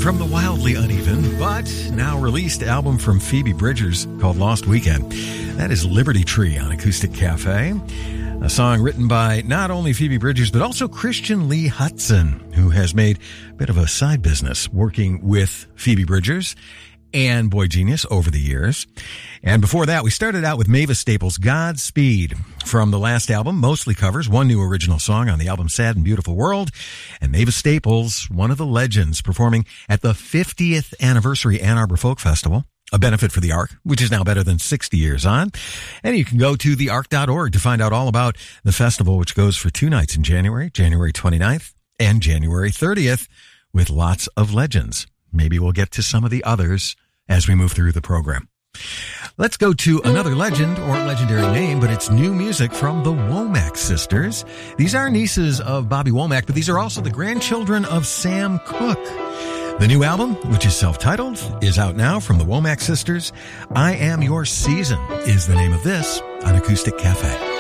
From the wildly uneven, but now released album from Phoebe Bridgers called Lost Weekend. That is Liberty Tree on Acoustic Cafe. A song written by not only Phoebe Bridgers, but also Christian Lee Hutson, who has made a bit of a side business working with Phoebe Bridgers and Boy Genius over the years. And before that, we started out with Mavis Staples' Godspeed from the last album, mostly covers, one new original song on the album Sad and Beautiful World. And Mavis Staples, one of the legends, performing at the 50th anniversary Ann Arbor Folk Festival, a benefit for the Ark, which is now better than 60 years on. And you can go to theark.org to find out all about the festival, which goes for 2 nights in January 29th and January 30th, with lots of legends. Maybe we'll get to some of the others as we move through the program. Let's go to another legend or legendary name, but it's new music from the Womack sisters. These are nieces of Bobby Womack, but these are also the grandchildren of Sam Cooke. The new album, which is self-titled, is out now from the Womack sisters. I Am Your Season is the name of this on Acoustic Cafe.